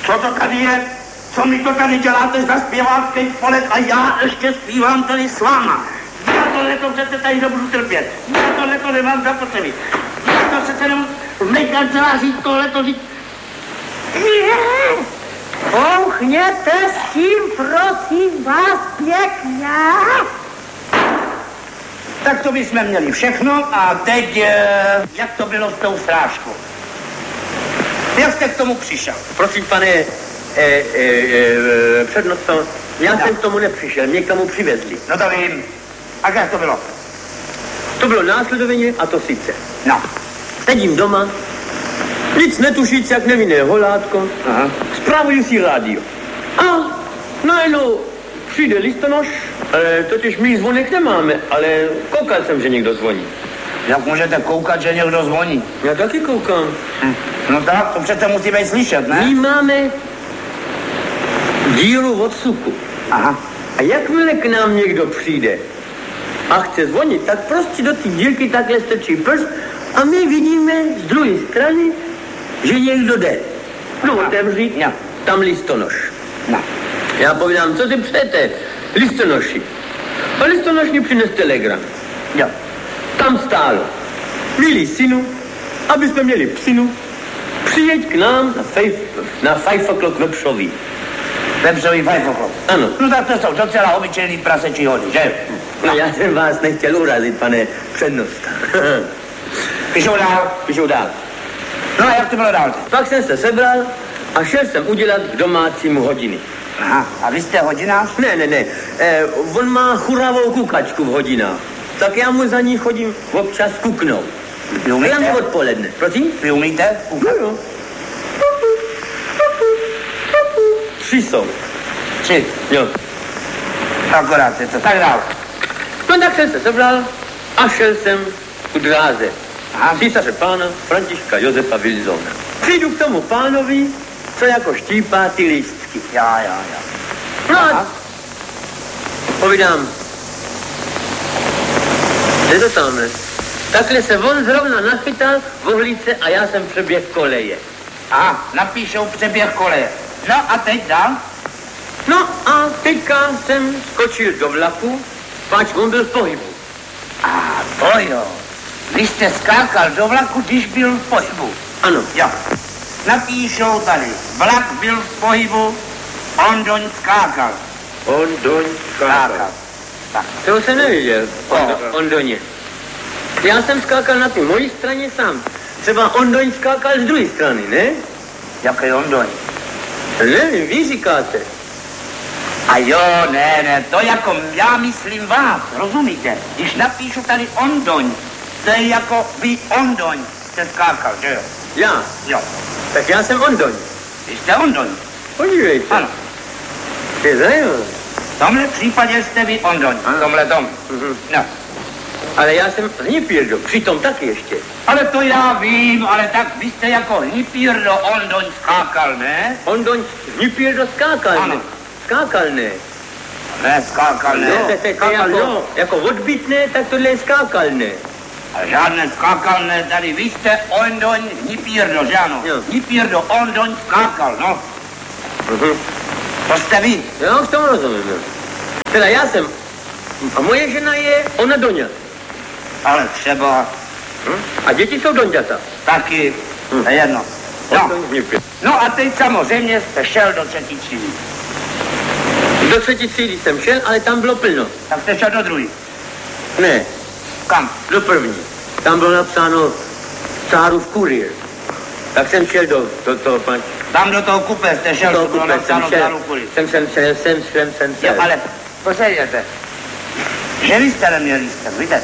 Co to tady je? Co mi to tady děláte za zpěvácký spolek a já ještě zpívám tady s váma? Já tohleto přece tady nebudu trpět. Já tohleto nemám zapotřebí. Já to přece nemám v mé kanceláři tohleto říct. Pouchněte s tím, prosím vás, pěkně. Tak to bychom měli všechno a teď, jak to bylo s tou srážkou? Jak jste k tomu přišel? Prosím, pane přednosto, já jsem k tomu nepřišel, mě k tomu přivezli. No to vím. A jak to bylo? To bylo následovně a to sice. No. Sedím doma, nic netušíc, jak nevinné holátko, spravuju si rádio. A najednou přijde listonoš, totiž my zvonek nemáme, ale koukal jsem, že někdo zvoní. Jak můžete koukat, že někdo zvoní? Já taky koukám. No tak, to přece musí být slyšet, ne? My máme díru od suku. Aha. A jakmile k nám někdo přijde a chce zvonit, tak prostě do té dílky takhle strčí prst a my vidíme z druhé strany, že někdo jde. No, otevřít, tam listonoš. No. Já povídám, co si přejete, listonoši. A listonoš mi přines telegram. Jo. Tam stálo, milí synu, aby jsme měli psinu, přijeď k nám na 5 o'clock Vepřový. Vepřový 5 o'clock? Ano. No tak to jsou docela obyčejný prasečí hody, že? No já jsem vás nechtěl urazit, pane přednosta. Píšou dál. No a jak to bylo dál? Pak jsem se sebral a šel jsem udělat k domácímu hodiny. Aha, a vy jste hodinář? Ne. On má churavou kukačku v hodinách. Tak já mu za ní chodím občas kuknout. Vy umíte? Hlavně odpoledne. Prosím? Vy umíte? Jo. 3 jsou. 3? Jo. Akorát je to, tak dál. No tak jsem se sebral a šel jsem ku dráze. Císaře pána Františka Josefa Wilsona. Přijdu k tomu pánovi, co jako štípá ty lístky. Já. No a povídám, je to tamhle. Takhle se on zrovna nachytal v ohlíce a já jsem přeběh koleje. Aha, napíšou přeběh koleje. No a teď dál? No a teďka jsem skočil do vlaku, páč on byl v pohybu. A to jo. Vy jste skákal do vlaku, když byl v pohybu. Ano. Jo. Napíšou tady, vlak byl v pohybu, Ondoň skákal. Ondoň skákal. Tak. To jsem neviděl, Ondoně. Já jsem skákal na té mojí straně sám. Třeba Ondoň skákal z druhé strany, ne? Jaký Ondoň? Nevím, vy říkáte. A jo, ne, to jako já myslím vás, rozumíte? Když napíšu tady Ondoň, to je jako vy Ondoň jste skákal, že jo? Já? Jo. Tak já jsem Ondoň. Vy jste Ondoň? Podívejte. Ano. To je zajímavé. V tomhle případě jste vy Ondoň, v tomhle tom. No. Ale já jsem Hnipírdo, přitom taky ještě. Ale to já vím, ale tak vy jste jako Hnipírdo Ondoň skákal, ne? Ondoň Hnipírdo skákal, ano. Ne? Skákal, ne? Ne, skákal, ne. Skákal, jako odbytné, tak tohle je skákal, ne? A žádné skákal, ne, tady vy jste Ondoň Hnipírdo, že ano? Hnipírdo Ondoň skákal, no. To jste vy. Já už tomu rozumím, jo. Teda já jsem, a moje žena je ona Doňa. Ale třeba. A děti jsou Doňďata. Taky, to je jedno. No a teď samozřejmě jste šel do 3. třídy. Do 3. třídy jsem šel, ale tam bylo plno. Tak jste šel do 2. Ne. Kam? Do 1. Tam bylo napsáno Cárův kurýr. Tak jsem šel do toho, pan. Tam do toho kupe jste šel, to bylo napsáno Cárův kurýr. Jsem šel. Jo, ale posledněte. Že vy jste neměl lístek, víte?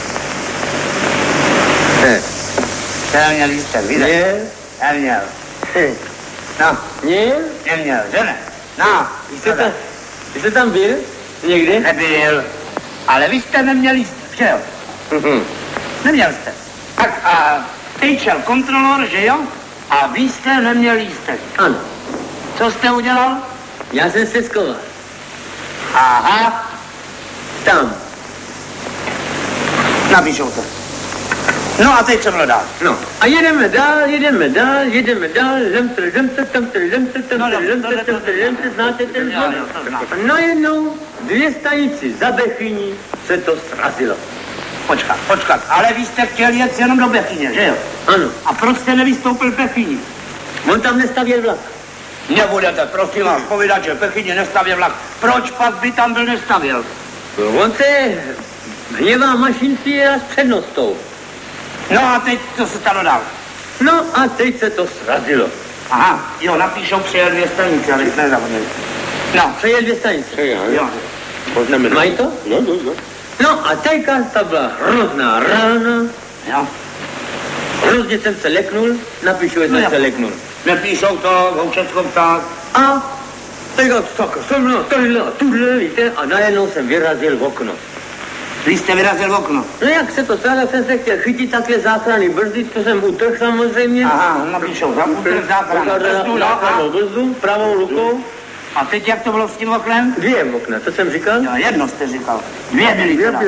Ne. Jste neměl lístek, víte? Ne. Neměl. No. Ne? Neměl, že ne? No. Vy jste tam byl? Někdy? Nebyl. Ale vy jste neměl lístek, že jo? Neměl jste. Tak a teď šel kontrolor, že jo? A vy jste neměl lístek. Ano. Co jste udělal? Já jsem se schoval. Aha. Tam. Napíšou to. No a teď co bylo dál? No a jedeme dál, znáte ten zvon? Najednou 2 stanici za Bechyní se to srazilo. Počkat, ale vy jste chtěl jet jenom do Bechyně, že jo? Ano. A proč jste nevystoupil v Bechyni? On tam nestavěl vlak. Nebudete, prosím vás, povídat, že v Bechyni nestavěl vlak. Proč pak by tam byl nestavěl? On se hněvá mašinství a s přednostou. No a teď co se stalo dál? No a teď se to srazilo. Aha, jo, napíšou přejel 2 stanice, ale jsme nezapomněli. No, Přejel 2 stanice. jo. Mají to? No. No a teďka ta byla hrozná rána. Jo. Hrozně jsem se leknul, napíšu, že jsem se leknul. Nepíšou to, Houčecko ptát. A teďka jsem tuhle, víte, a najednou jsem vyrazil v okno. Vy jste vyrazil v okno. No jak se to stalo, jsem se chtěl chytit takové záchranný brzdy, to jsem utrhl samozřejmě. Aha, napíšou, utrh záchrannou brzdu, pravou rukou. A teď jak to bylo s tím oknem? 2 okna, co jsem říkal? Jo, jedno jste říkal. 2 byly teda.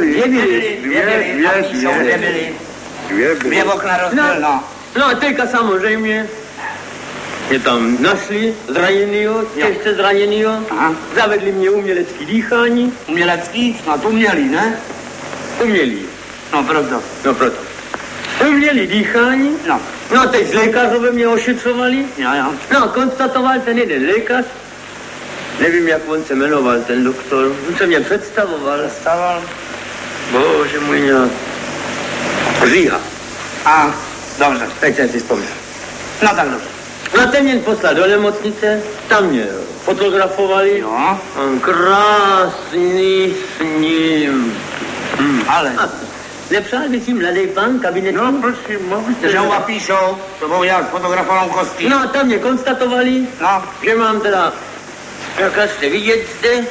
2 okna rozbil, no. No a teďka samozřejmě mě tam našli zraněnýho, těžce zraněnýho, zavedli mě umělecký dýchání. Umělecký? Snad umělý, ne? Umělý. No proto. Umělý dýchání. No. No teď z lékařové mě ošetřovali. Jo. No konstatoval ten jeden lékař, nevím, jak on se jmenoval, ten doktor, on se mě představoval. Bože můj, nějak. Říha. A, dobře. Teď jsem si vzpomněl. No tak dobře. No ten mě poslal do nemocnice, tam mě fotografovali. Jo. On krásný s ním. Ale. Nepřál by si mladý pan kabinetu? No, prosím, můžete. Že ho apíšou, to budou dělat fotografovanou kostí. No a tam mě konstatovali, No. že mám teda, jak jste vidět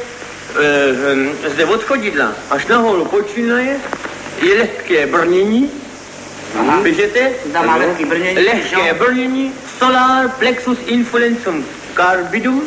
zde od chodidla až nahoru počínaje, je lehké brnění. Aha. Běžete? Tam má lehký brnění. Lehké brnění, solar plexus influencum carbidum.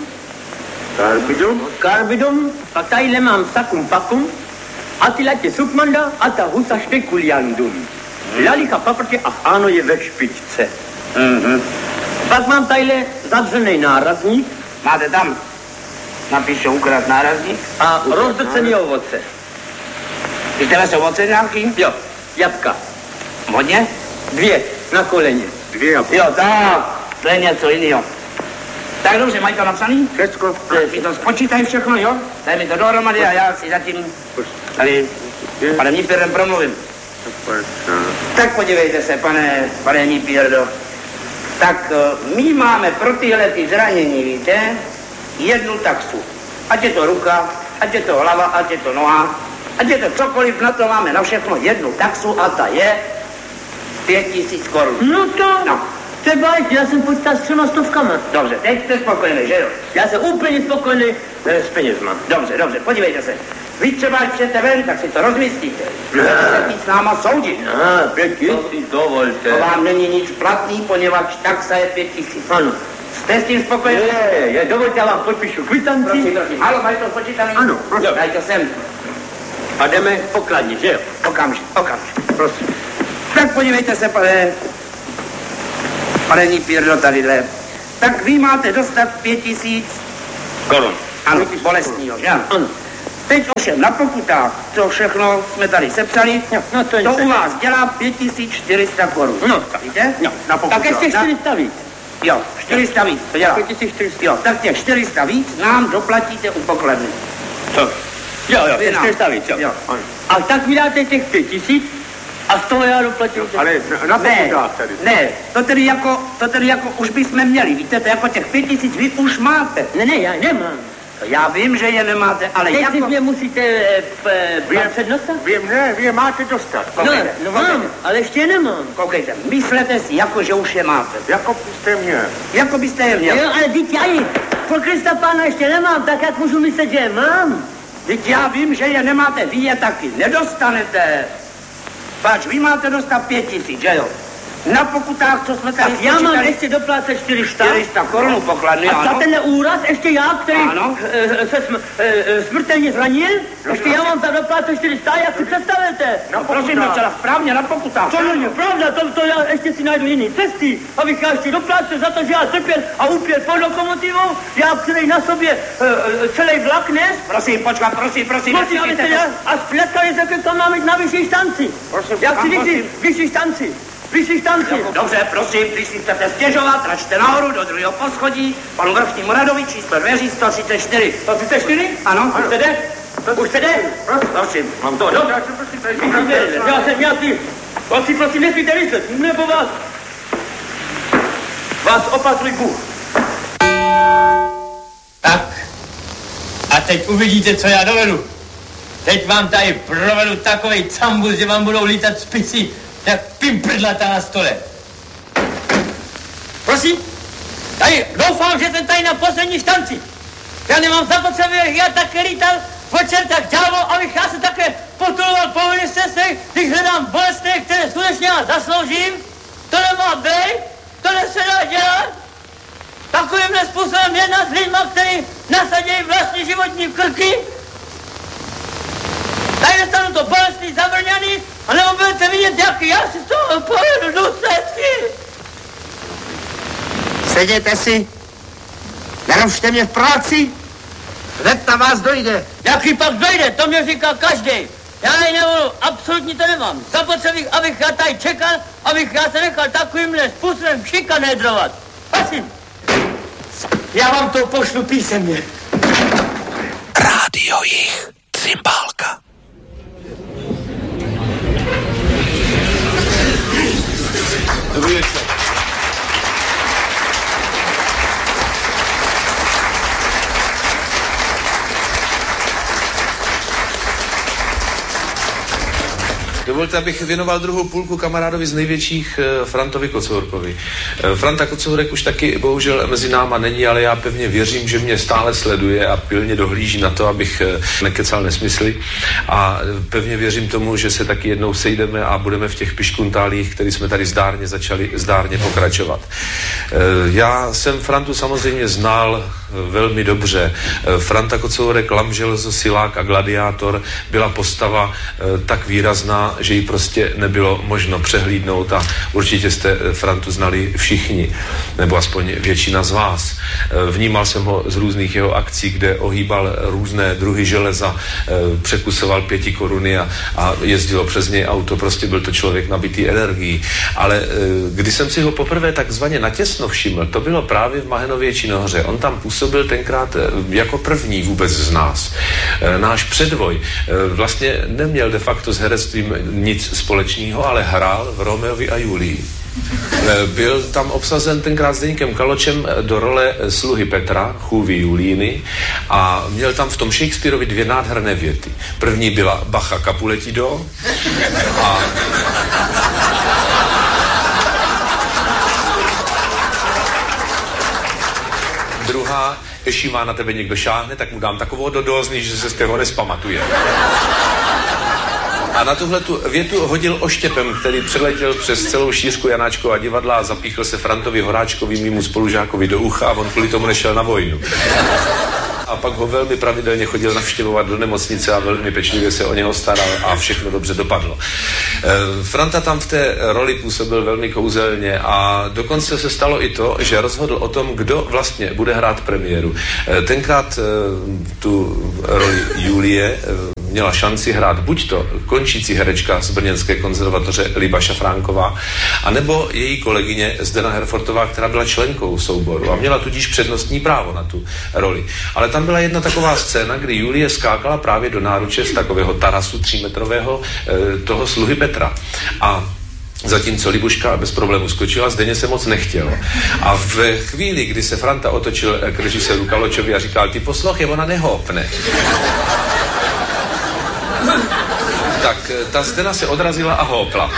Carbidum, pak tadyhle mám sacum pacum, atilatě submanda, ata husa spekuliandum. Lalicha paprtě a ano je ve špičce. Pak mám tadyhle zavřený nárazník. Máte tam? Napíšou ukrat nárazník. A rozdrcený ovoce. Ty tebe jsou ovoce nějaký? Jo, jabka. Hodně? 2 na koleně. 2 a půl. Jo, tak. To je něco jiného. Tak dobře, mají to napsaný? Všecko. Si to spočítají všechno, jo? Daj mi to dohromady a já si zatím tady panem Nípěrdem promluvím. Tak podívejte se, pane Nípěrdo. Tak my máme pro tyhle ty zranění, víte, 1 taxu. Ať je to ruka, ať je to hlava, ať je to noha, ať je to cokoliv, na to máme na všechno 1 taxu a ta je 5000 korun. No to je bajky, já jsem počítal s 300 stovkama. Dobře, teď jste spokojený, že jo? Já jsem úplně spokojený s penězma. Dobře, podívejte se. Vy třeba, až přijete ven, tak si to rozmyslíte. Budete se s náma soudit. 5000, dovolte. To vám není nic platný, poněvadž taxa je 5000. Ano. Jste s tím spokojený? Je, dovolte, já vám podpíšu kvitanci. Prosím. Halo, mají to spočítaný? Ano, prosím. Daj to sem. A jdeme pokladně, že jo? Okamžik, prosím. Tak podívejte se, pane Nípěrdo, tadyhle. Tak vy máte dostat 5000 korun. Ano, bolestního, že ano? Ano. Teď ovšem na pokutách, to všechno jsme tady sepsali, No, to u vás dělá 5400 korun. No, víte? No, Na pokutách. tak ještě 400 víc. Jo, 400 víc, to dělá. 5400. Jo, tak těch 400 víc nám doplatíte u pokladny. Co? Jo, Vy nám. 400 víc, jo. Jo. A tak mi dáte těch 5000 a z toho já doplatím. Ale na pokutách tady. Ne, to tedy jako už bychom měli, víte, to jako těch 5000 vy už máte. Ne, já nemám. Já vím, že je nemáte, ale Teď jako... si mě musíte přednostat? Vy je máte dostat. No mám, ale ještě je nemám. Koukejte, myslete si, jako že už je máte. Jako byste měl. Jako byste je měl. Jo, ale teď já ji pro Krista Pána ještě nemám, tak jak můžu myslet, že je mám? Teď já vím, že je nemáte, vy je taky nedostanete. Pač, vy máte dostat 5000, že jo? Na pokutách, co jsme tady Tak já mám ještě doplácet 400. 400 korun pokladny, A za ano. tenhle úraz ještě já, který Ano. se smrtelně zranil, ještě já mám za doplácet 400, jak si představíte? No prosím, docela správně, na pokutách. To není pravda, to já ještě si najdu jiný cesty, abych já ještě doplácel za to, že já trpěl a upěl pod lokomotivou, já který na sobě celý vlak nes. Prosím, počkat, prosím. Prosím, abyste a spletkali se, jak to máme na vyšší stanci. Prosím, Jak si prosím. vyšší stanci. Vyšší stanci. Dobře, prosím, když si chcete stěžovat, račte nahoru do druhého poschodí, panu Vrchnímu Radovi, číslo dveří 134. 134? Ano. Už jde? Už jde? Prosím. Mám to, no? Já jsem nějaký. Prosím, nesmíte myslet, nebo vás. Vás opatruj Bůh. Tak. A teď uvidíte, co já dovedu. Teď vám tady provedu takovej cambus, že vám budou lítat spisy jak pimprdlata na stole. Prosím, tady doufám, že jsem tady na poslední štanci. Já nemám zapotřebí, jak já také lítal po čertách ďábel, abych já se také potuloval po ministerstvech, když hledám bolestné, které skutečně já zasloužím. To nemá být, to se dá dělat. Takovýmhle způsobem jednat s lidma, který nasadějí vlastní životní krky. Tady dostanu to bolestný, zabrňaný, a nebo budete vidět, jak já si z toho pojedu důsledky. Seděte si, nerušte mě v práci, hned na vás dojde. Jaký pak dojde, to mě říká každý. Já ji nebudu, absolutně to nemám. Zapotřebí, abych já tady čekal, abych já se nechal takovýmhle způsobem šikanédrovat. Prosím. Já vám to pošlu písemně. Rádio Jich, Cymbálka. Dobrý večer. Dovolte, abych věnoval druhou půlku kamarádovi z největších, Frantovi Kocourkovi. Franta Kocourek už taky bohužel mezi náma není, ale já pevně věřím, že mě stále sleduje a pilně dohlíží na to, abych nekecal nesmysly. A pevně věřím tomu, že se taky jednou sejdeme a budeme v těch piškuntálích, který jsme tady zdárně pokračovat. Já jsem Frantu samozřejmě znal velmi dobře. Franta Kocourek, Lamželzo, Silák a Gladiátor byla postava tak výrazná, že ji prostě nebylo možno přehlídnout a určitě jste Frantu znali všichni, nebo aspoň většina z vás. Vnímal jsem ho z různých jeho akcí, kde ohýbal různé druhy železa, překusoval 5 koruny a jezdilo přes něj auto, prostě byl to člověk nabitý energií. Ale když jsem si ho poprvé takzvaně natěsno všiml, to bylo právě v Mahenově Činohře. On tam působil tenkrát jako první vůbec z nás. Náš předvoj vlastně neměl de facto s herectvím nic společného, ale hrál v Romeovi a Julii. Byl tam obsazen tenkrát Zdeňkem Kaločem do role sluhy Petra, chůvy Julíny, a měl tam v tom Shakespeareovi 2 nádherné věty. První byla Bacha Capuletido a druhá, když má na tebe někdo šáhne, tak mu dám takovou dodózný, že se z toho nespamatuje. A na tuhle tu větu hodil oštěpem, který přeletěl přes celou šířku Janáčkova divadla a zapíchl se Frantovi Horáčkovi, mému spolužákovi, do ucha a on kvůli tomu nešel na vojnu. A pak ho velmi pravidelně chodil navštěvovat do nemocnice a velmi pečlivě se o něho staral a všechno dobře dopadlo. Franta tam v té roli působil velmi kouzelně a dokonce se stalo i to, že rozhodl o tom, kdo vlastně bude hrát premiéru. Tenkrát tu roli Julie měla šanci hrát buď to končící herečka z brněnské konzervatoře Liba Šafránková, anebo její kolegyně Zdena Herfortová, která byla členkou souboru a měla tudíž přednostní právo na tu roli. Ale tam byla jedna taková scéna, kdy Julie skákala právě do náruče z takového tarasu 3metrového toho sluhy Petra. A zatímco Libuška bez problému skočila, Zdeně se moc nechtělo. A v chvíli, kdy se Franta otočil k režiséru Kaločovi a říkal, ty poslouchej, ona nehopne. Tak ta Zdena se odrazila a houpla.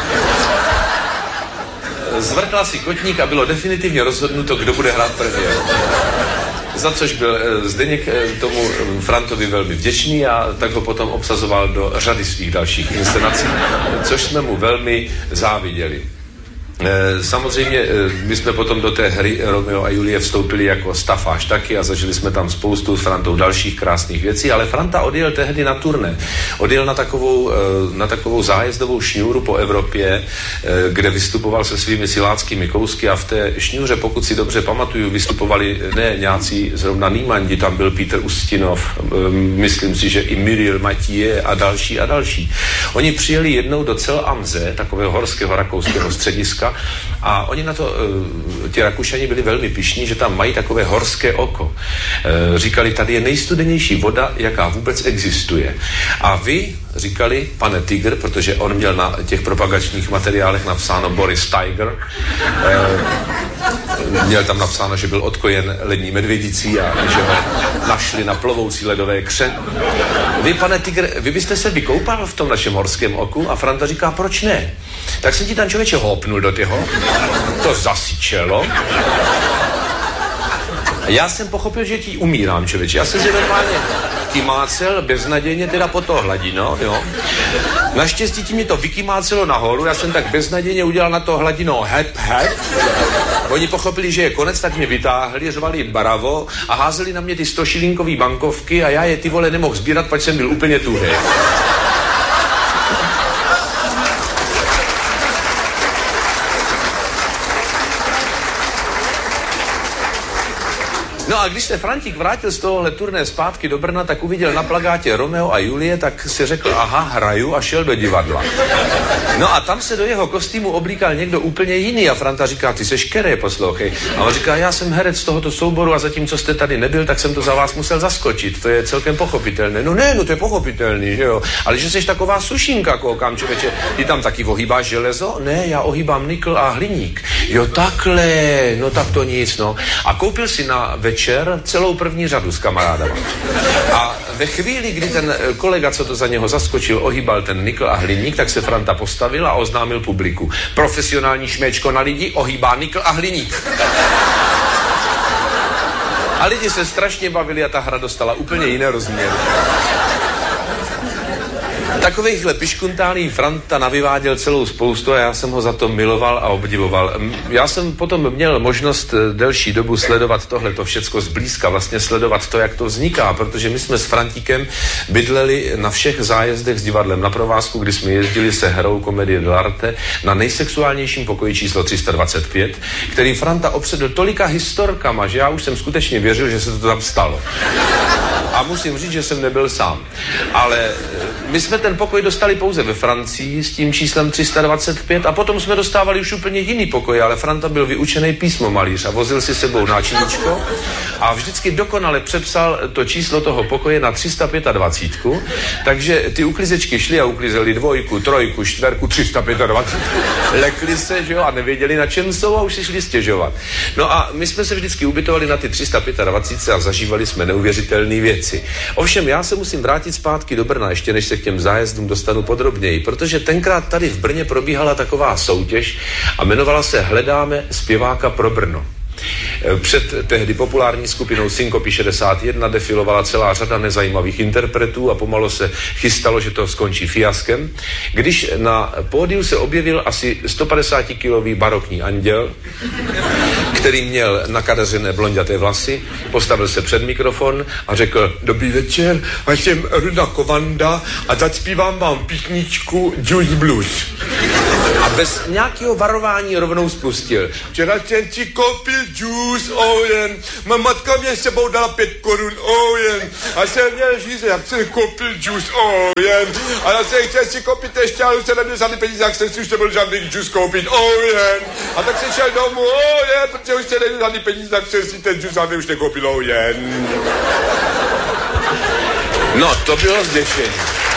Zvrtla si kotník a bylo definitivně rozhodnuto, kdo bude hrát premiéru. Za což byl Zdeněk tomu Frantovi velmi vděčný a tak ho potom obsazoval do řady svých dalších inscenací, což jsme mu velmi záviděli. Samozřejmě my jsme potom do té hry Romeo a Julie vstoupili jako stafáž taky a zažili jsme tam spoustu s Frantou dalších krásných věcí, ale Franta odjel tehdy na turné. Odjel na takovou zájezdovou šňůru po Evropě, kde vystupoval se svými siláckými kousky a v té šňůře, pokud si dobře pamatuju, vystupovali ne nějací zrovna Nýmandi, tam byl Peter Ustinov, myslím si, že i Muriel Mathieu a další a další. Oni přijeli jednou do Cel-Amze, takového horského rakouského střediska, a oni na to, ti Rakušani byli velmi pyšní, že tam mají takové horské oko. Říkali, tady je nejstudenější voda, jaká vůbec existuje. A vy, říkali, pane Tiger, protože on měl na těch propagačních materiálech napsáno Boris Tiger, měl tam napsáno, že byl odkojen lední medvědicí a že ho našli na plovoucí ledové kře. Vy, pane Tiger, vy byste se vykoupal v tom našem horském oku? A Franta říká, proč ne? Tak se ti tam člověče hopnul do těho, to zasyčelo. Já jsem pochopil, že ti umírám, člověče. Já jsem si normálně kymácel beznadějně teda po to hladino, jo. Naštěstí ti mi to vykymácelo nahoru, já jsem tak beznadějně udělal na to hladino hep. Oni pochopili, že je konec, tak mě vytáhli, řvali bravo a házeli na mě ty 100šilinkový bankovky a já je ty vole nemohl sbírat, pač jsem byl úplně tuhý. No a když se Frantík vrátil z tohohle turné zpátky do Brna, tak uviděl na plakátě Romeo a Julie, tak si řekl, aha, hraju, a šel do divadla. No a tam se do jeho kostýmu oblíkal někdo úplně jiný a Franta říká, ty seš keré, poslouchej. A on říká, já jsem herec tohoto souboru a zatímco jste tady nebyl, tak jsem to za vás musel zaskočit. To je celkem pochopitelné. No ne, no to je pochopitelný, že jo. Ale že seš taková sušinka, koukám, člověče, ty tam taky ohýbáš železo? Ne, já ohýbám nikl a hliník. Jo, takhle, no tak to nic, no. A koupil si na večer celou první řadu s kamarádama. A ve chvíli, kdy ten kolega, co to za něho zaskočil, ohýbal ten nikl a hliník, tak se Franta postavil a oznámil publiku. Profesionální šméčko na lidi ohýbá nikl a hliník. A lidi se strašně bavili a ta hra dostala úplně jiné rozměry. Takovýchhle piškuntálí Franta navyváděl celou spoustu a já jsem ho za to miloval a obdivoval. Já jsem potom měl možnost delší dobu sledovat tohleto všecko zblízka, vlastně sledovat to, jak to vzniká, protože my jsme s Frantíkem bydleli na všech zájezdech s divadlem na provázku, kdy jsme jezdili se hrou Komedie dell'arte na nejsexuálnějším pokoji číslo 325, který Franta obsedl tolika historkama, že já už jsem skutečně věřil, že se to tam stalo. A musím říct, že jsem nebyl sám. Ale my jsme ten pokoj dostali pouze ve Francii s tím číslem 325 a potom jsme dostávali už úplně jiný pokoj, ale Franta byl vyučený písmomalíř a vozil si sebou náčiníčko a vždycky dokonale přepsal to číslo toho pokoje na 325, takže ty uklizečky šly a uklizeli 2, 3, 4, 325. Lekli se, že jo, a nevěděli, na čem jsou a už si šli stěžovat. No a my jsme se vždycky ubytovali na ty 325 a zažívali jsme neuvěřitelné věci. Ovšem, já se musím vrátit zpátky do Brna, ještě než se k těm zájezdům dostanu podrobněji, protože tenkrát tady v Brně probíhala taková soutěž a jmenovala se Hledáme zpěváka pro Brno. Před tehdy populární skupinou Synkopy 61 defilovala celá řada nezajímavých interpretů a pomalu se chystalo, že to skončí fiaskem, když na pódiu se objevil asi 150-kilový barokní anděl, který měl nakadeřené blonďaté vlasy, postavil se před mikrofon a řekl: Dobrý večer, a jsem Ruda Kovanda a zaspívám vám písničku Juice Blues. A bez nějakého varování rovnou spustil: Včera jsem si koupil juice, jen. Má matka mě sebou dala 5 korun, jen. A jsem měl říct, jak jsem koupil juice, jen. A já jsem chtěl si koupit ještě, ale už se neměl žádný peníze, jak jsem si už nebyl žádný juice koupit, jen. A tak jsem šel domů, jen, protože už se neměl žádný peníze, tak jsem si ten juice žádný už nekoupil, jen. No, to bylo zděšení.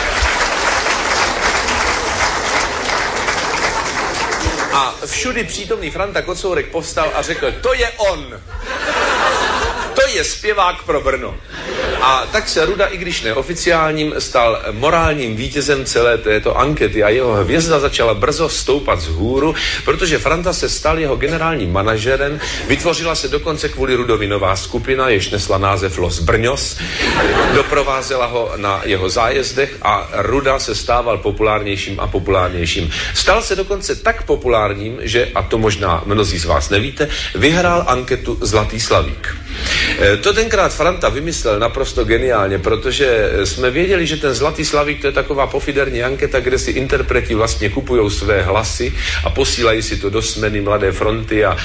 A všudy přítomný Franta Kocourek povstal a řekl: To je on! To je zpěvák pro Brno. A tak se Ruda, i když neoficiálním, stal morálním vítězem celé této ankety a jeho hvězda začala brzo stoupat vzhůru, protože Franta se stal jeho generálním manažerem, vytvořila se dokonce kvůli Rudovi nová skupina, jež nesla název Los Brňos, doprovázela ho na jeho zájezdech a Ruda se stával populárnějším a populárnějším. Stal se dokonce tak populárním, že, a to možná mnozí z vás nevíte, vyhrál anketu Zlatý slavík. To tenkrát Franta vymyslel naprosto geniálně, protože jsme věděli, že ten Zlatý slavík to je taková pofiderní anketa, kde si interpreti vlastně kupujou své hlasy a posílají si to do SMEny, Mladé fronty a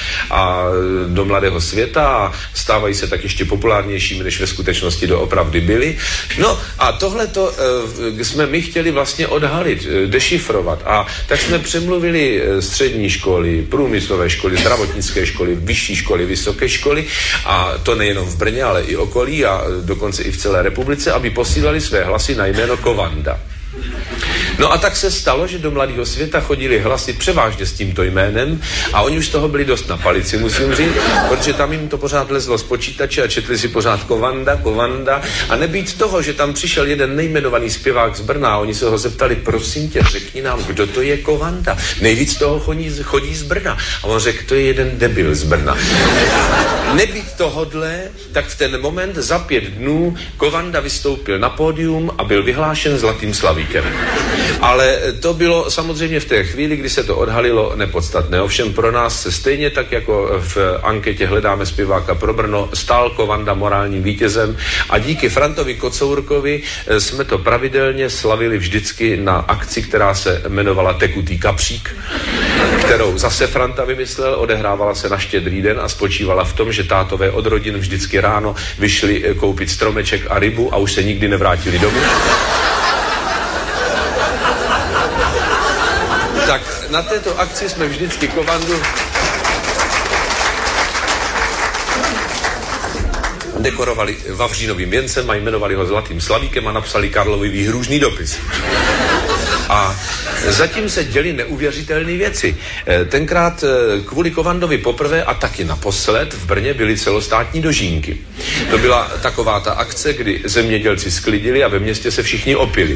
do Mladého světa a stávají se tak ještě populárnějšími, než ve skutečnosti doopravdy byli. No a tohleto jsme my chtěli vlastně odhalit, dešifrovat a tak jsme přemluvili střední školy, průmyslové školy, zdravotnické školy, vyšší školy, vysoké školy a to nejenom v Brně, ale i okolí a dokonce i v celé republice, aby posílali své hlasy na jméno Kovanda. No a tak se stalo, že do Mladého světa chodili hlasy převážně s tímto jménem a oni už z toho byli dost na palici, musím říct, protože tam jim to pořád lezlo z počítače a četli si pořád Kovanda a nebýt toho, že tam přišel jeden nejmenovaný zpěvák z Brna a oni se ho zeptali, prosím tě, řekni nám, kdo to je Kovanda. Nejvíc toho chodí z Brna. A on řekl, to je jeden debil z Brna. Nebýt tohodle, tak v ten moment za 5 dnů Kovanda vystoupil na pódium a byl vyhlášen Zlatým slavíkem. Ale to bylo samozřejmě v té chvíli, kdy se to odhalilo, nepodstatné. Ovšem pro nás se stejně tak jako v anketě Hledáme zpěváka pro Brno stál Kovanda morálním vítězem a díky Frantovi Kocourkovi jsme to pravidelně slavili vždycky na akci, která se jmenovala Tekutý kapřík, kterou zase Franta vymyslel, odehrávala se na Štědrý den a spočívala v tom, že tátové od rodin vždycky ráno vyšli koupit stromeček a rybu a už se nikdy nevrátili domů. Tak na této akci jsme vždycky Kovandu dekorovali vavřínovým věncem a jmenovali ho Zlatým slavíkem a napsali Karlovi výhrůžný dopis. A zatím se děly neuvěřitelné věci. Tenkrát kvůli Kovandovi poprvé a taky naposled v Brně byly celostátní dožínky. To byla taková ta akce, kdy zemědělci sklidili a ve městě se všichni opili.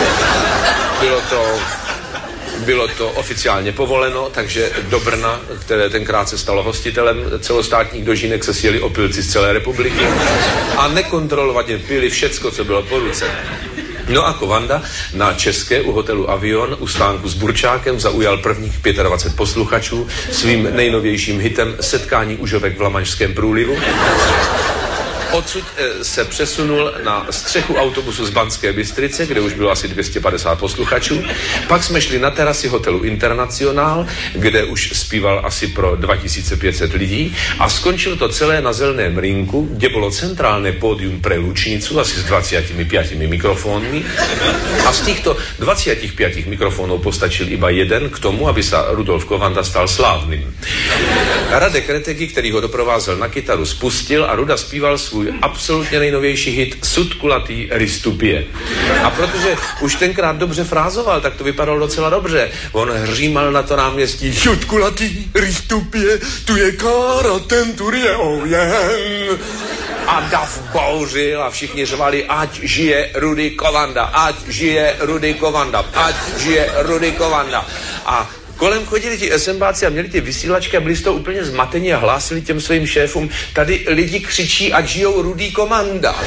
Bylo to oficiálně povoleno, takže do Brna, které tenkrát se stalo hostitelem celostátních dožínek, se sjeli opilci z celé republiky a nekontrolovaně pili všecko, co bylo po ruce. No a Kovanda na České u hotelu Avion u stánku s Burčákem zaujal prvních 25 posluchačů svým nejnovějším hitem Setkání užovek v Lamaňském průlivu. Odsud se přesunul na střechu autobusu z Banské Bystrice, kde už bylo asi 250 posluchačů. Pak jsme šli na terasy hotelu Internacionál, kde už zpíval asi pro 2500 lidí a skončilo to celé na Zelném rynku, kde bylo centrálne pódium pre Lučnicu asi s 25 mikrofónmi. A z těchto 25 mikrofonů postačil iba jeden k tomu, aby se Rudolf Kovanda stal slávným. Radek Retegi, který ho doprovázel na kytaru, spustil a Ruda zpíval svůj absolutně nejnovější hit Sudkulatý ristupie. A protože už tenkrát dobře frázoval, tak to vypadalo docela dobře. On hřímal na to náměstí Sudkulatý ristupie, tu je kára, ten tur je ojen. A dav bouřil a všichni řvali, ať žije Rudy Kovanda, ať žije Rudy Kovanda, ať žije Rudy Kovanda. A kolem chodili ti SMBáci a měli ty vysílačky a byli z toho úplně zmatení a hlásili těm svým šéfům, tady lidi křičí, ať žijou Rudy Kovanda.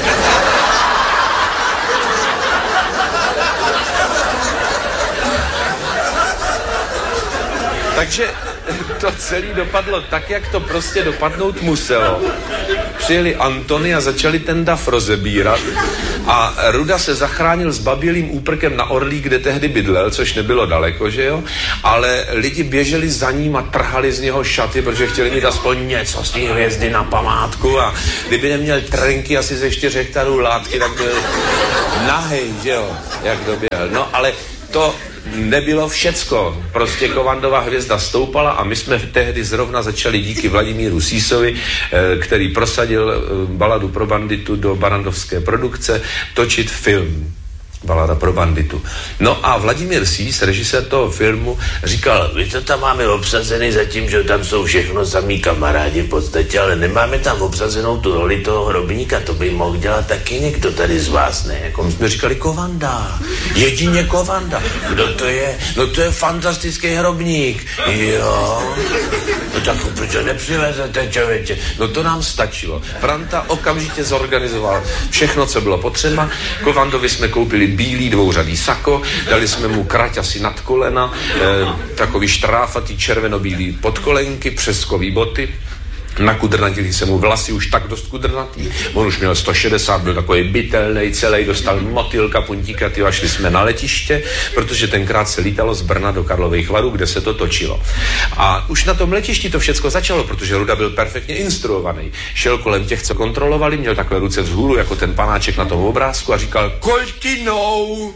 Takže to celé dopadlo tak, jak to prostě dopadnout muselo. Přijeli Antony a začali ten dav rozebírat a Ruda se zachránil s babělým úprkem na Orlí, kde tehdy bydlel, což nebylo daleko, že jo? Ale lidi běželi za ním a trhali z něho šaty, protože chtěli mít aspoň něco z té hvězdy na památku a kdyby neměl trenky asi ze 4 hektarů látky, tak byl nahej, že jo? Jak doběhl. No ale to nebylo všecko. Prostě Kovandova hvězda stoupala a my jsme tehdy zrovna začali díky Vladimíru Sísovi, který prosadil Baladu pro banditu do barandovské produkce, točit film. Balada pro banditu. No a Vladimír Sís, režisér toho filmu, říkal, my to tam máme obsazený zatím, že tam jsou všechno samý kamarádi v podstatě, ale nemáme tam obsazenou tu roli toho hrobníka, to by mohl dělat taky někdo tady z vás, ne? Jako my jsme říkali Kovanda, jedině Kovanda. Kdo to je? No to je fantastický hrobník. Jo. No tak proč ho nepřivezete, člověče? No to nám stačilo. Franta okamžitě zorganizoval všechno, co bylo potřeba. Kovandovi jsme koupili bílý dvouřadý sako, dali jsme mu krať asi nad kolena, takový štráfatý červenobílý podkolenky, přeskový boty, nakudrnatili se mu vlasy, už tak dost kudrnatý, on už měl 160, byl takový bytelnej, celý dostal motýlka, puntíka, a šli jsme na letiště, protože tenkrát se lítalo z Brna do Karlových Varů, kde se to točilo. A už na tom letišti to všecko začalo, protože Ruda byl perfektně instruovaný. Šel kolem těch, co kontrolovali, měl takhle ruce vzhůru, jako ten panáček na tom obrázku a říkal Koltinou!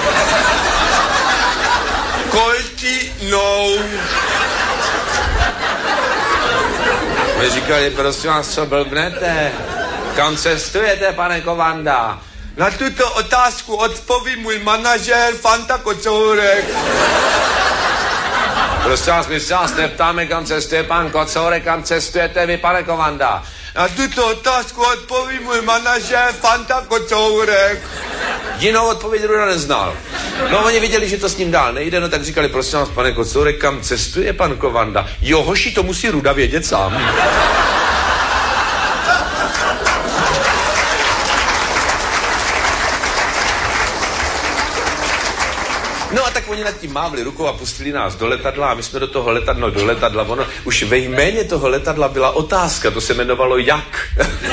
Koltinou! My říkali, prosím vás, co blbnete? Kam cestujete, pane Kovanda? Na tuto otázku odpoví můj manažér Fanta Kocourek. Prosím vás, my se vás neptáme, kam cestuje pan Kocourek, kam cestujete vy, pane Kovanda? Na tuto otázku odpoví můj manažér Fanta Kocourek. Jinou odpověď Ruda neznal. No oni viděli, že to s ním dál nejde, no tak říkali, prosím vás, pane Kocourek, kam cestuje pan Kovanda? Jo, hoši, to musí Ruda vědět sám. No a tak oni nad tím mávli rukou a pustili nás do letadla a my jsme do toho letadla, ono už ve jméně toho letadla byla otázka, to se jmenovalo Jak.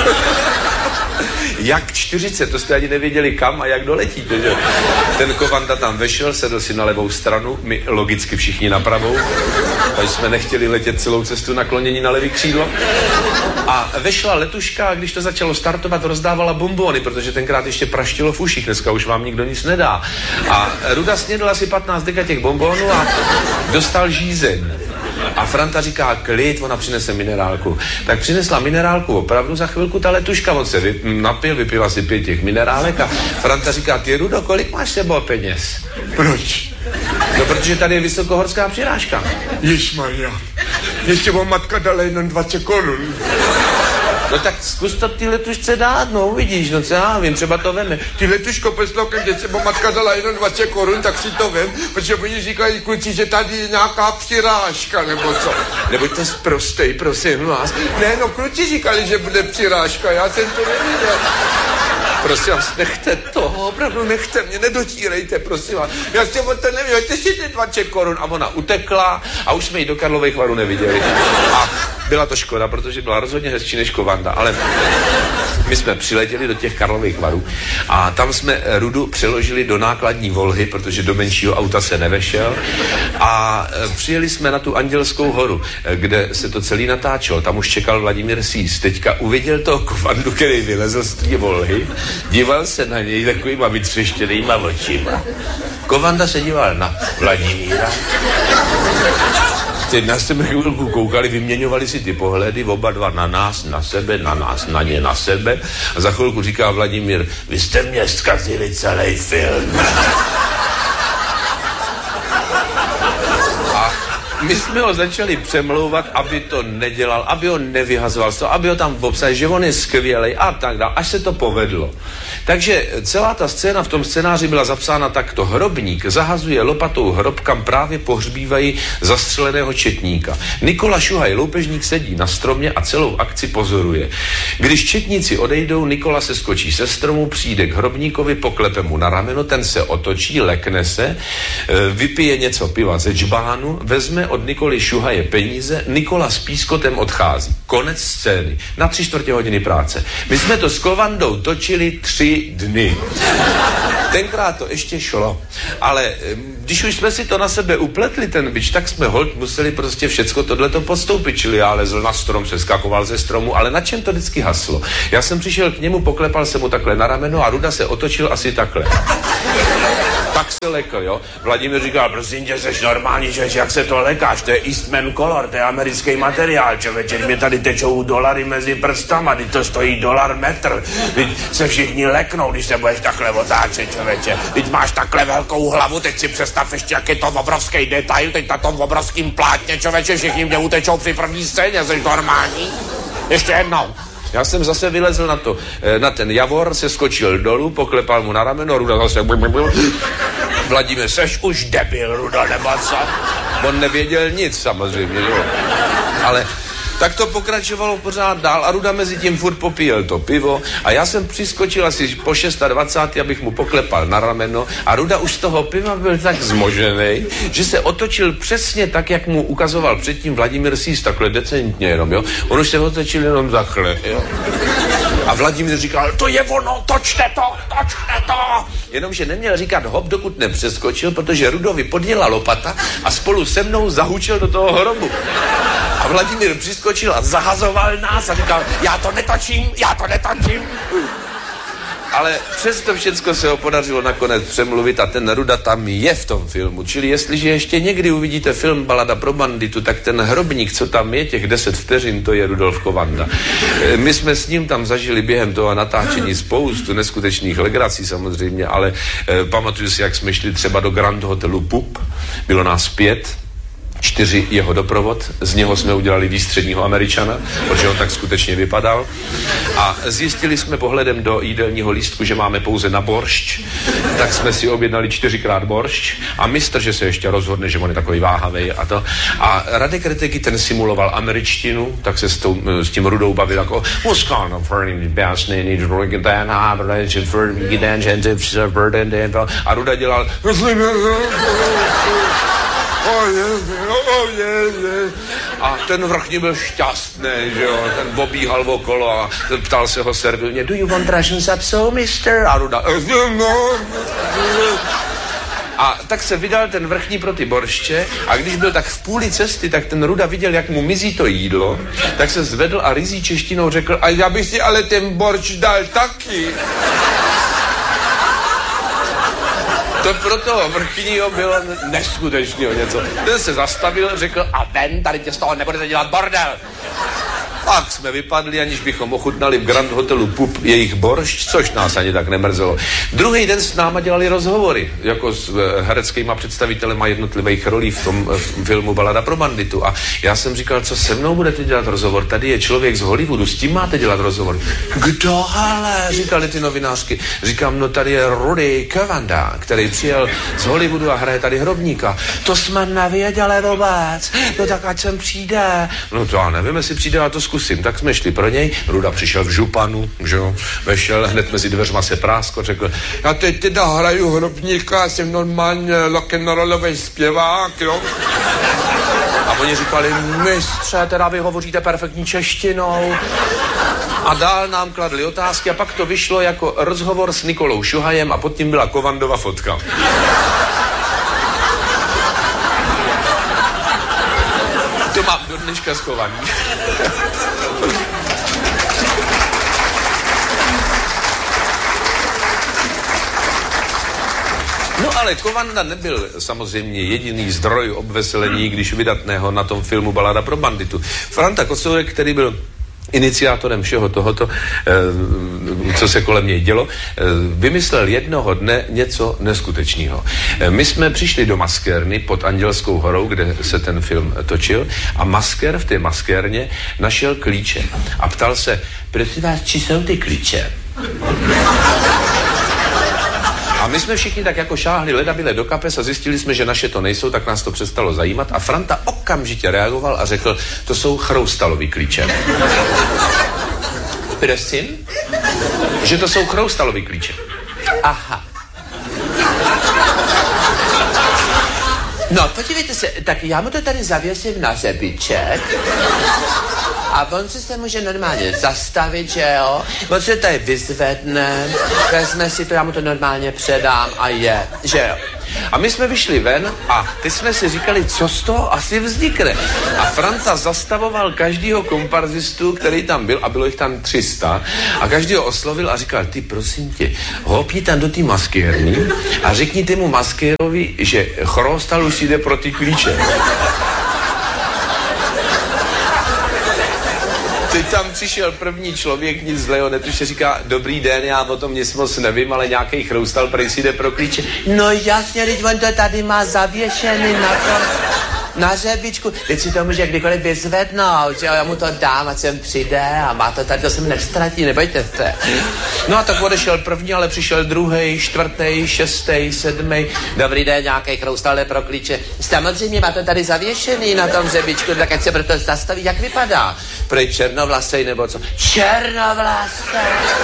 Jak 40, to jste ani nevěděli kam a jak doletíte, že? Ten Kovanda tam vešel, sedl si na levou stranu, my logicky všichni na pravou, takže jsme nechtěli letět celou cestu naklonění na levý křídlo. A vešla letuška a když to začalo startovat, rozdávala bonbony, protože tenkrát ještě praštilo v uších, dneska už vám nikdo nic nedá. A Ruda snědl asi 15 deka těch bonbonů a dostal žízeň. A Franta říká, klid, ona přinese minerálku. Tak přinesla minerálku opravdu, za chvilku ta letuška, on se napil, vypil asi 5 těch minerálek a Franta říká, ty Rudo, kolik máš sebou peněz? Proč? No, protože tady je vysokohorská přirážka. Ježmarja, ještě vám matka dala jenom 20 korun. No tak zkus to ty letušce dát, no uvidíš, no co já vím, třeba to veme. Ty letuško, poslouchej, když se matka dala jenom 20 korun, tak si to vem, protože oni říkají kluci, že tady je nějaká přirážka, nebo co. Nebuďte sprostej, prosím vás. Ne, no kluci říkali, že bude přirážka, já jsem to neviděl. Prosím vás, nechte to, opravdu nechte mě, nedotírejte, prosím vás. Já jsem o to nevím, hoďte si ty 20 korun. A ona utekla a už jsme ji do Karlových Varů neviděli. A byla to škoda, protože byla rozhodně hezčí než Kovanda, ale my jsme přiletěli do těch Karlových Varů a tam jsme Rudu přeložili do nákladní Volhy, protože do menšího auta se nevešel a přijeli jsme na tu Andělskou horu, kde se to celý natáčelo. Tam už čekal Vladimír Sís. Teďka uviděl toho Kovandu, který vylezl z té Volhy, díval se na něj takovýma vytřeštěnýma očima. Kovanda se díval na Vladimíra. Teď nás jsme chvilku koukali, vyměňovali si ty pohledy, oba dva na nás, na sebe, na nás, na ně, na sebe. A za chvilku říká Vladimír, vy jste mě zkazili celý film. A my jsme ho začali přemlouvat, aby to nedělal, aby ho nevyhazoval, aby ho tam obsadil, že on je skvělej a tak dále, až se to povedlo. Takže celá ta scéna v tom scénáři byla zapsána takto. Hrobník zahazuje lopatou hrob, kam právě pohřbívají zastřeleného četníka. Nikola Šuhaj, loupežník, sedí na stromě a celou akci pozoruje. Když četníci odejdou, Nikola se skočí se stromu, přijde k hrobníkovi, poklepe mu na rameno, ten se otočí, lekne se, vypije něco piva ze džbánu, vezme od Nikoly Šuhaje peníze, Nikola s pískotem odchází. Konec scény. Na 3/4 hodiny práce. My jsme to s Kovandou točili 3 dny. Tenkrát to ještě šlo. Ale když už jsme si to na sebe upletli, ten bič, tak jsme holt museli prostě všecko tohleto podstoupit. Čili já lezl na strom, seskakoval ze stromu, ale na čem to vždycky haslo? Já jsem přišel k němu, poklepal jsem mu takhle na rameno a Ruda se otočil asi takhle. Pak jak se lekl, jo. Vladimír říkal, prosím tě, jsi normální, člověč, jak se to lekáš, to je Eastman Color, to je americký materiál, člověče, mě tady tečou dolary mezi prstama, teď to stojí $1 metr, teď se všichni leknou, když se budeš takhle otáčet, člověče, teď máš takhle velkou hlavu, teď si představ ještě, jak je to obrovský detail, teď na tom obrovským plátně, člověče, všichni mě utečou při první scéně, jsi normální? Ještě jednou. Já jsem zase vylezl na ten javor, se skočil dolů, poklepal mu na rameno, Ruda zase... Vladimír, seš už debil, Ruda, nebo co? On nevěděl nic, samozřejmě, jo. Ale tak to pokračovalo pořád dál a Ruda mezi tím furt popíjel to pivo a já jsem přiskočil asi po 26, abych mu poklepal na rameno a Ruda už z toho piva byl tak zmožený, že se otočil přesně tak, jak mu ukazoval předtím Vladimír Sýs, takhle decentně jenom, jo. On už se otočil jenom takhle, jo. A Vladimír říkal, to je ono, točte to. Jenomže neměl říkat hop, dokud nepřeskočil, protože Rudovi podjela lopata a spolu se mnou zahučil do toho hrobu. A Vladimír přiskočil a zahazoval nás a říkal, já to netočím. Ale přesto všecko se ho podařilo nakonec přemluvit a ten Ruda tam je v tom filmu. Čili jestliže ještě někdy uvidíte film Balada pro banditu, tak ten hrobník, co tam je, těch 10 vteřin, to je Rudolf Kovanda. My jsme s ním tam zažili během toho natáčení spoustu neskutečných legrací samozřejmě, ale pamatuju si, jak jsme šli třeba do Grand Hotelu Pup, bylo nás 5, 4 jeho doprovod, z něho jsme udělali výstředního Američana, protože on tak skutečně vypadal. A zjistili jsme pohledem do jídelního lístku, že máme pouze na boršč, tak jsme si objednali 4krát boršč a mistr, že se ještě rozhodne, že on je takový váhavej a to. A Radek Reteky, ten simuloval američtinu, tak se s tím Rudou bavil jako a Ruda dělal a ten vrchní byl šťastný, že jo, ten obíhal okolo a ptal se ho servilně, do you want Russian sapso, mister? A Ruda, a tak se vydal ten vrchní pro ty borště a když byl tak v půli cesty, tak ten Ruda viděl, jak mu mizí to jídlo, tak se zvedl a ryzí češtinou řekl, a já bych si ale ten borč dal taky. To pro toho vrchního bylo neskutečného něco. Ten se zastavil, řekl, a ven, tady tě z toho nebudete dělat bordel. Pak jsme vypadli, aniž bychom ochutnali v Grand Hotelu Pup jejich boršť, což nás ani tak nemrzelo. Druhý den s náma dělali rozhovory, jako s hereckýma představitelema jednotlivých rolí v tom filmu Balada pro banditu. A já jsem říkal, co se mnou budete dělat rozhovor? Tady je člověk z Hollywoodu, s tím máte dělat rozhovor. Kdo ale? Říkali ty novinářky. Říkám, no tady je Rudy Kovanda, který přijel z Hollywoodu a hraje tady hrobníka. To jsme nevěděli vůbec. No tak ať sem přijde. No to já nevím, jestli přijde, a to zkusím. Tak jsme šli pro něj, Ruda přišel v županu, že jo, vešel, hned mezi dveřma se prásko, řekl, já teď teda hraju hrobníka, jsem normálně rock'n'rollový zpěvák, jo. A oni říkali, mistře, teda vy hovoříte perfektní češtinou. A dál nám kladli otázky a pak to vyšlo jako rozhovor s Nikolou Šuhajem a pod tím byla Kovandova fotka. To mám do dneška schovaný. No ale Kovanda nebyl samozřejmě jediný zdroj obveselení, když vydatného na tom filmu Balada pro banditu. Franta Kocourek, který byl iniciátorem všeho tohoto, co se kolem něj dělo, vymyslel jednoho dne něco neskutečného. My jsme přišli do maskérny pod Andělskou horou, kde se ten film točil, a maskér v té maskérně našel klíče a ptal se, prosím vás, či jsou ty klíče? A my jsme všichni tak jako šáhli ledabyle do kapes a zjistili jsme, že naše to nejsou, tak nás to přestalo zajímat a Franta okamžitě reagoval a řekl, to jsou chroustalový klíče. Prosím? Že to jsou chroustalový klíče. Aha. No, podívejte se, tak já mu to tady zavěsím na řebiček. A on se může normálně zastavit, že jo? On se tady vyzvedne, vezme si to, já mu to normálně předám a je, že jo? A my jsme vyšli ven a teď jsme si říkali, co z toho asi vznikne. A Franta zastavoval každýho komparzistu, který tam byl, a bylo jich tam 300, a každýho oslovil a říkal, ty prosím tě, hopni tam do té maskérny a řekni mu maskérovi, že Chrostal už jde pro ty klíče. Teď tam přišel první člověk, nic zlého, netuše, říká, dobrý den, já o tom nic moc nevím, ale nějaký Chrostal prej si jde pro klíče. No jasně, teď on to tady má zavěšený na tom, na řebičku. Teď si to může kdykoliv vyzvednout, že já mu to dám, ať sem přijde a má to tady, to se mi nevztratí, nebojte se. No a tak odešel první, ale přišel druhý, čtvrtý, šestý, sedmý. Dobrý den, nějaký Chrostal jde pro klíče. Samozřejmě má to tady zavěšený na tom řebičku, tak ať se proto zastaví, jak vypadá. Prej černovlasej nebo co? Černovlasej.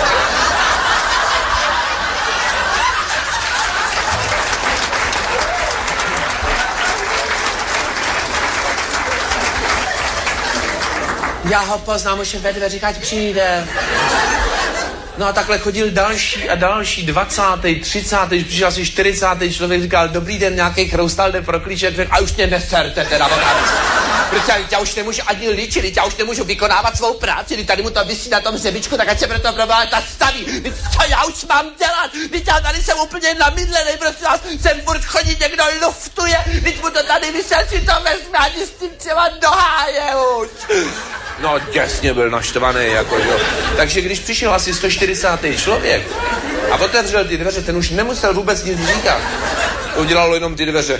Já ho poznám, už je ve dveřích, ať přijde. No a takhle chodil další a další, 20., 30., přišel asi 40. člověk, říkal, dobrý den, nějaký Chrostal jde pro klíče, a už mě neserte teda, protože já už nemůžu ani líčit, já už nemůžu vykonávat svou práci, když tady mu to visí na tom řebičku, tak ať se proto problémy zastaví. Víš, co já už mám dělat? Víš, já tady jsem úplně namydlený, prostě vás sem furt chodí, někdo luftuje, když mu to tady vysel, si to vezme, ani s tím třeba do háje už. No děsně byl naštvaný, jako jo. Takže když přišel asi 140. člověk a otevřel ty dveře, ten už nemusel vůbec nic říkat. Udělalo jenom ty dveře.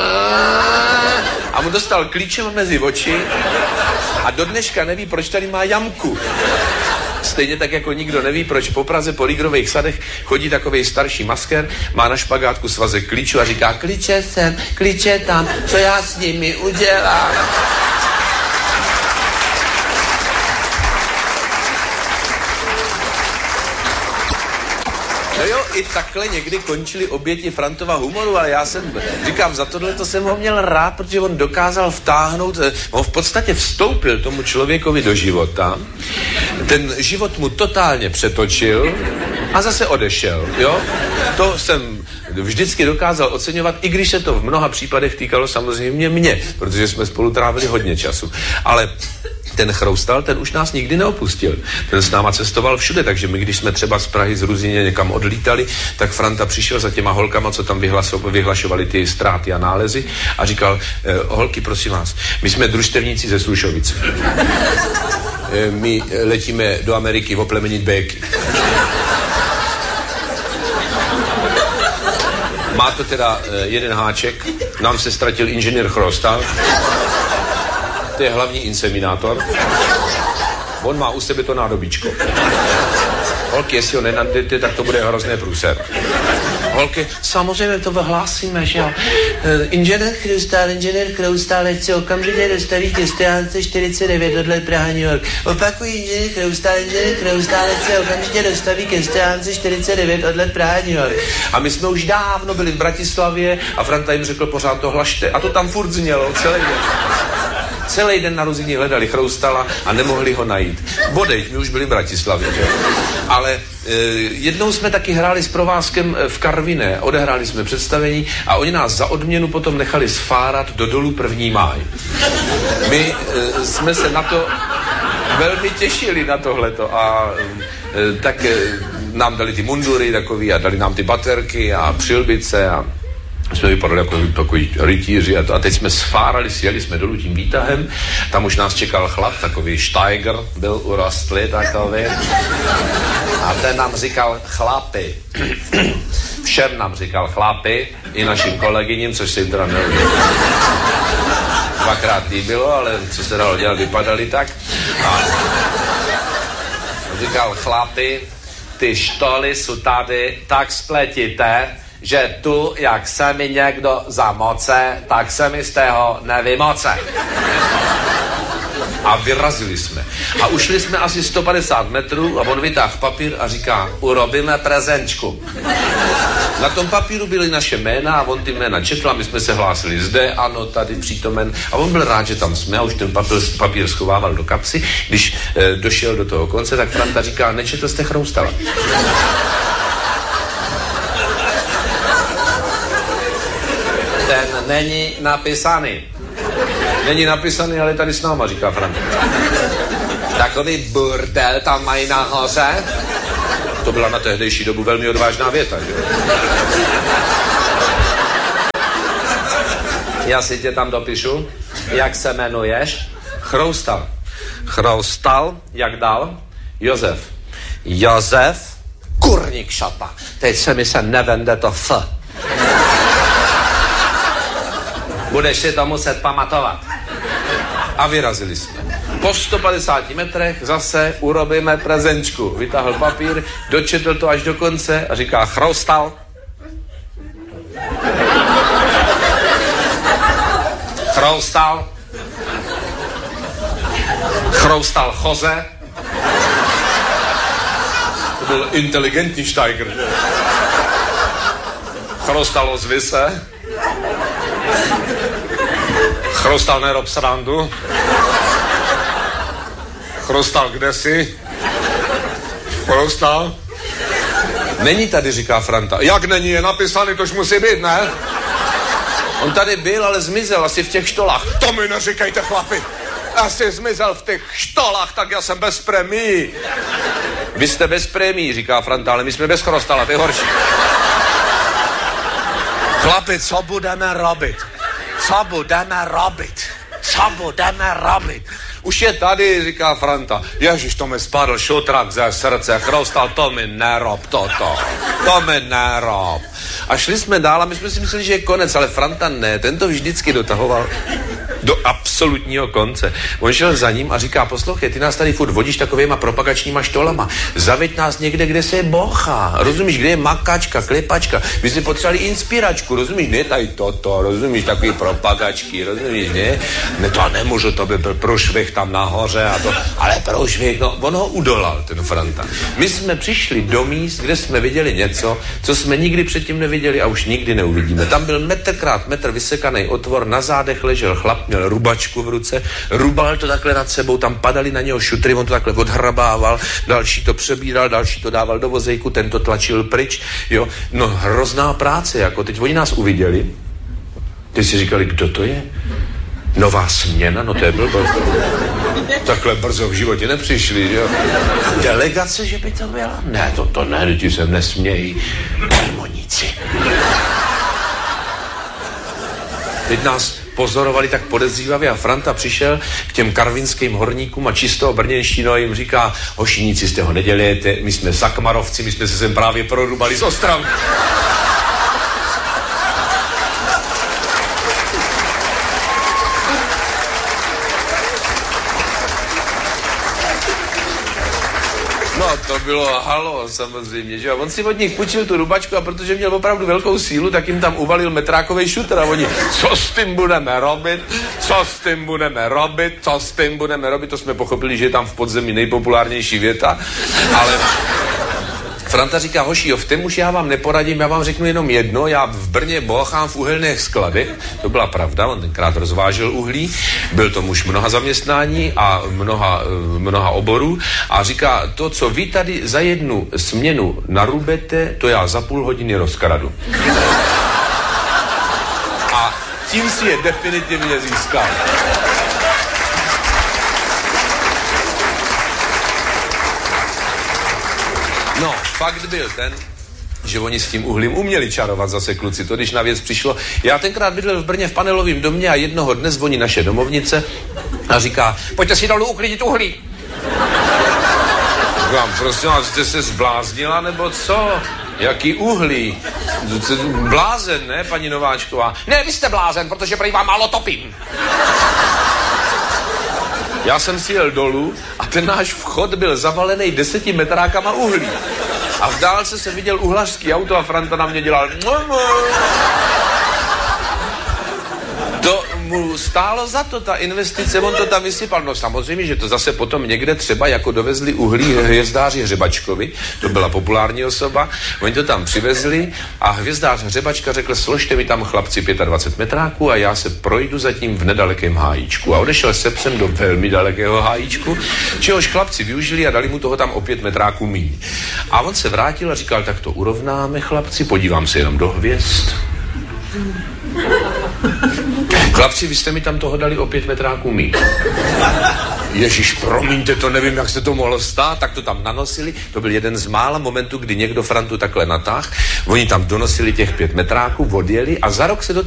A mu dostal klíčem mezi oči a do dneška neví, proč tady má jamku. Stejně tak, jako nikdo neví, proč po Praze po Lígrových sadech chodí takovej starší maskér, má na špagátku svazek klíčů a říká, klíče sem, klíče tam, co já s nimi udělám. No jo, i takhle někdy končili oběti Frantova humoru, ale já jsem, říkám, za tohleto jsem ho měl rád, protože on dokázal vtáhnout, on v podstatě vstoupil tomu člověkovi do života, ten život mu totálně přetočil a zase odešel, jo? To jsem vždycky dokázal oceňovat, i když se to v mnoha případech týkalo samozřejmě mě, protože jsme spolu trávili hodně času, ale ten Chrostal, ten už nás nikdy neopustil. Ten s náma cestoval všude, takže my, když jsme třeba z Prahy, z Ruzyně někam odlítali, tak Franta přišel za těma holkama, co tam vyhlašovali ty ztráty a nálezy a říkal, holky, prosím vás, my jsme družstevníci ze Slušovic. My letíme do Ameriky oplemenit béky. Má to teda jeden háček, nám se ztratil inženýr Chrostal. To je hlavní inseminátor. On má u sebe to nádobíčko. Holky, jestli ho nenadete, tak to bude hrozné průser. Holky, samozřejmě to vyhlásíme, že jo. Inženýr Chrostal, ať se okamžitě dostaví ke stránce 49 odle Praha New York. Opakují, inženýr Chrostal, ať se okamžitě dostaví ke stránce 49 odle Praha New York. A my jsme už dávno byli v Bratislavě a Franta jim řekl, pořád to hlašte. A to tam furt znělo, celý den. Celý den na Ruzyni hledali Chrostala a nemohli ho najít. Bodejť, my už byli v Bratislavě, že? Ale jednou jsme taky hráli s provázkem v Karviné, odehráli jsme představení a oni nás za odměnu potom nechali sfárat do dolu 1. máj. My jsme se na to velmi těšili na tohleto a tak nám dali ty mundury takový a dali nám ty baterky a přilbice a jsme vypadali jako takový rytíři a teď jsme sfárali, sjeli jsme dolů tím výtahem, tam už nás čekal chlap, takový Steiger, byl urostlý takový a ten nám říkal chlapi, všem nám říkal chlapi, i našim kolegyním, což se jim teda dvakrát líbilo, ale co se dalo dělat, vypadali tak a říkal chlapi, ty štoly jsou tady tak spletité, že tu, jak se mi někdo zamoce, tak se mi z tého nevymoce. A vyrazili jsme. A ušli jsme asi 150 metrů a on vytáhl papír a říká, urobíme prezenčku. Na tom papíru byly naše jména a on ty jména četl a my jsme se hlásili zde, ano, tady přítomen. A on byl rád, že tam jsme a už ten papír schovával do kapsy. Když došel do toho konce, tak Franta říká, nečetl jste Chroustala. Ten není napsaný. Není napsaný, ale tady s náma, říká Franta. Takový burdel tam mají nahoře. To byla na tehdejší dobu velmi odvážná věta, že? Já si tě tam dopíšu. Jak se jmenuješ? Chroustal. Chroustal, jak dál? Josef. Josef, kurník šapa. Teď se mi se nevende to F. Budeš si to muset pamatovat. A vyrazili jsme. Po 150 metrech zase urobíme prezenčku. Vytáhl papír, dočetl to až do konce a říká Chroustal. Chroustal. Chroustal Jose. To byl inteligentní Steiger. Chroustal ozvi se. Chroustal nerob srandu. Chroustal, kde jsi? Chroustal? Není tady, říká Franta. Jak není, je napsaný, tož musí být, ne? On tady byl, ale zmizel asi v těch štolách. To mi neříkejte, chlapi. Asi zmizel v těch štolách, tak já jsem bez prémií. Vy jste bez prémií, říká Franta, ale my jsme bez Chrostala, to je horší. Chlapi, co budeme robit? Co budeme robit? Co budeme robit? Už je tady, říká Franta. Ježiš, to mi spadl šutrak ze srdce. Chroustal, to mi nerob toto. To mi nerob. A šli jsme dál a my jsme si mysleli, že je konec, ale Franta ne. Ten to vždycky dotahoval do absolutního konce. On šel za ním a říká, poslouchej, ty nás tady furt vodíš takovýma propagačníma štolama. Zaveď nás někde, kde se je bocha. Rozumíš, kde je makačka, klepačka. My jsme potřebovali inspiračku, rozumíš, ne tady toto, rozumíš, takový propagačky, rozumíš, ne? Ne, to nemůžu, to by byl průšvih tam nahoře a to, ale průšvih, no, on ho udolal, ten Franta. My jsme přišli do míst, kde jsme viděli něco, co jsme nikdy předtím neviděli a už nikdy neuvidíme. Tam byl metr krát metr vysekaný otvor, na zádech ležel chlap, měl rubačku v ruce, rubal to takhle nad sebou, tam padaly na něho šutry, on to takhle odhrabával, další to přebíral, další to dával do vozejku, ten to tlačil pryč, jo, no hrozná práce, jako teď oni nás uviděli, ty si říkali, kdo to je? Nová směna, no to je blbost. Takhle brzo v životě nepřišli, jo. Delegace, že by to byla? Ne, to ne, ti se nesmějí. Permoníci. Teď nás pozorovali tak podezřívavě a Franta přišel k těm karvinským horníkům a čistou brněnštinou a jim říká, hošiníci, jste ho nedělejte, my jsme sakmarovci, my jsme se sem právě prorubali z Ostravy. No, to bylo halo, samozřejmě, že jo. On si od nich půjčil tu rubačku a protože měl opravdu velkou sílu, tak jim tam uvalil metrákovej šutr a oni, co s tím budeme robit, co s tím budeme robit, co s tím budeme robit, to jsme pochopili, že je tam v podzemí nejpopulárnější věta, ale Franta říká, hoši, jo, v tom už já vám neporadím, já vám řeknu jenom jedno, já v Brně bochám v uhelných skladech, to byla pravda, on tenkrát rozvážel uhlí, byl to muž mnoha zaměstnání a mnoha oborů a říká, to, co vy tady za jednu směnu narubete, to já za půl hodiny rozkradu. A tím si je definitivně získal. No, fakt byl ten, že oni s tím uhlím uměli čarovat zase kluci, to když na věc přišlo. Já tenkrát bydlel v Brně v panelovém domě a jednoho dne zvoní naše domovnice a říká, pojďte si dolů uklidit uhlí. Říkám, prosím vás, jste se zbláznila nebo co? Jaký uhlí? Blázen, ne, paní Nováčková? Ne, vy jste blázen, protože prý vám málo topím. Já jsem si jel dolů a ten náš vchod byl zavalený 10 metrákama uhlí. A v dálce se viděl uhlařský auto a Franta na mě dělal. To mu stálo za to, ta investice, on to tam vysypal. No samozřejmě, že to zase potom někde třeba jako dovezli uhlí hvězdáři Hřebačkovi, to byla populární osoba, oni to tam přivezli a hvězdář Hřebačka řekl, složte mi tam chlapci 25 metráků a já se projdu zatím v nedalekém hájíčku. A odešel se psem do velmi dalekého hájíčku, čehož chlapci využili a dali mu toho tam o 5 metráků míň. A on se vrátil a říkal, tak to urovnáme, chlapci, podívám se jenom do hvězd. Chlapci, vy jste mi tam toho dali o 5 metráků míň. Ježíš, promiňte, to nevím, jak se to mohlo stát, tak to tam nanosili. To byl jeden z mála momentů, kdy někdo Frantu takhle natáhl. Oni tam donosili těch 5 metráků, odjeli a za rok se do